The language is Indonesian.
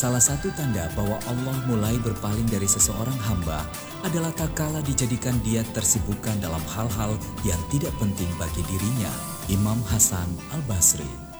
Salah satu tanda bahwa Allah mulai berpaling dari seseorang hamba adalah tak kala dijadikan dia tersibukkan dalam hal-hal yang tidak penting bagi dirinya. Imam Hasan Al-Basri.